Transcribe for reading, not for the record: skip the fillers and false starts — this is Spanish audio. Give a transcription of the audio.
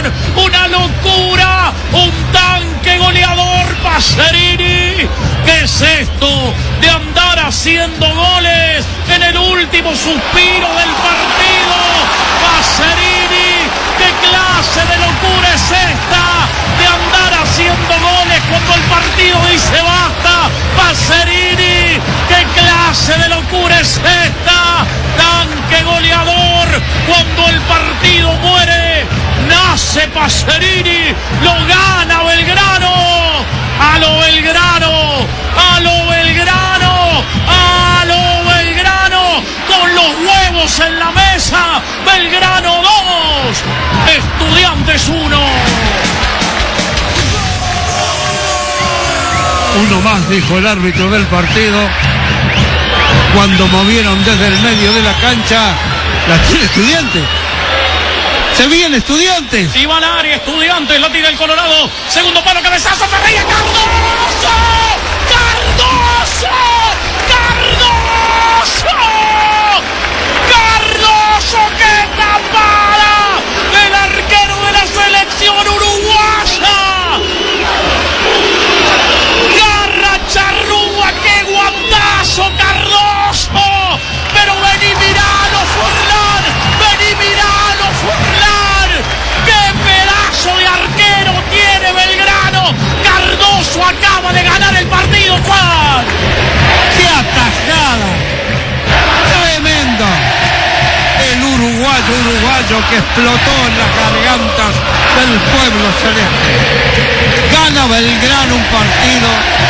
una locura, un tanque goleador Pacerini. ¿Qué es esto de andar haciendo goles en el último suspiro del partido? Pacerini, ¿qué clase de locura es esta de andar haciendo goles cuando el partido dice basta? Pacerini, ¿qué clase de locura es esta? Tanque goleador, cuando el partido muere, nace Pacerini, lo gana Belgrano. A lo Belgrano, a lo Belgrano, a lo Belgrano, con los huevos en la mesa. Belgrano 2, Estudiantes 1. Uno más, dijo el árbitro del partido, cuando movieron desde el medio de la cancha. La tiene Estudiantes. Se viene Estudiantes. Y va al área Estudiantes, la tira el Colorado. Segundo palo, cabezazo, Ferreira, Cardoso. Cardoso. Cardoso. Cardoso, qué tapada del arquero de la selección uruguaya. Garra charrúa, qué guantazo, Cardoso. Pero vení, miralo, Furlan. Vení, miralo, Furlan. ¡Qué pedazo de arquero tiene Belgrano! Cardoso acaba de ganar el partido, Juan. ¡Qué atajada! ¡Tremendo! El uruguayo que explotó en las gargantas del pueblo celeste. Gana Belgrano un partido